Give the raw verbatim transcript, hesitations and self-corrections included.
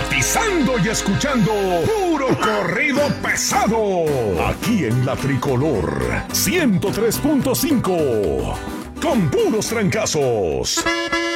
sintonizando y escuchando puro corrido pesado. Aquí en la Tricolor ciento tres punto cinco. Con puros trancazos.